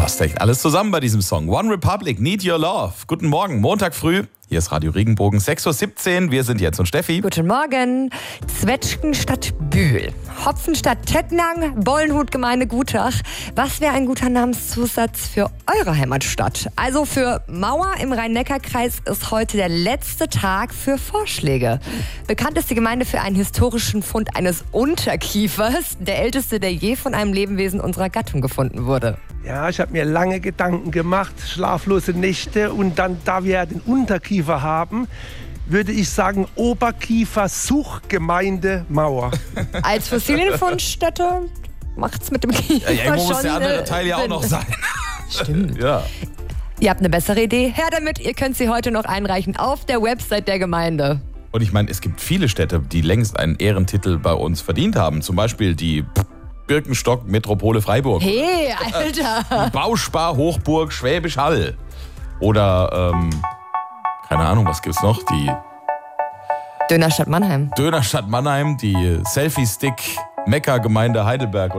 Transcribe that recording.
Passt echt alles zusammen bei diesem Song. One Republic, Need Your Love. Guten Morgen, Montag früh. Hier ist Radio Regenbogen, 6.17 Uhr. Wir sind Jens und Steffi. Guten Morgen. Zwetschgen statt Bühl. Hopfen statt Tettnang. Bollenhut Gemeinde Gutach. Was wäre ein guter Namenszusatz für eure Heimatstadt? Also für Mauer im Rhein-Neckar-Kreis ist heute der letzte Tag für Vorschläge. Bekannt ist die Gemeinde für einen historischen Fund eines Unterkiefers. Der älteste, der je von einem Lebewesen unserer Gattung gefunden wurde. Ja, ich habe mir lange Gedanken gemacht, schlaflose Nächte, und dann, da wir den Unterkiefer haben, würde ich sagen Oberkiefer-Suchgemeinde Mauer. Als Fossilienfundstätte macht's mit dem Kiefer Ja, irgendwo schon muss der andere Teil ja auch Sinn. noch sein. Stimmt. Ja. Ihr habt eine bessere Idee? Her damit, ihr könnt sie heute noch einreichen auf der Website der Gemeinde. Und ich meine, es gibt viele Städte, die längst einen Ehrentitel bei uns verdient haben. Zum Beispiel die Birkenstock Metropole Freiburg. Hey, Alter! Bauspar-Hochburg Schwäbisch Hall. Oder, keine Ahnung, was gibt's noch? Die Dönerstadt Mannheim. Dönerstadt Mannheim, die Selfie-Stick Mekka-Gemeinde Heidelberg.